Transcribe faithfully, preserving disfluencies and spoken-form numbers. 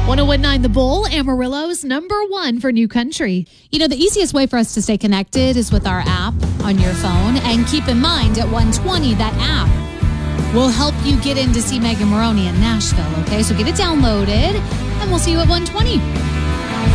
one oh one point nine The Bull, Amarillo's number one for new country. You know, the easiest way for us to stay connected is with our app on your phone. And keep in mind, at one twenty, that app will help you get in to see Megan Maroney in Nashville, okay? So get it downloaded, and we'll see you at one twenty.